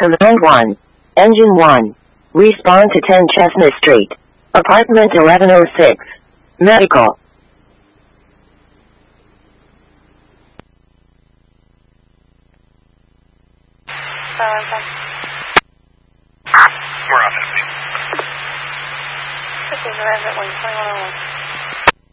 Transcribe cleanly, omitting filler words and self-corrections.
Command 1. Engine 1. Respond to 10 Chestnut Street. Apartment 1106. Medical. We're on it. Okay, arrived at 12101.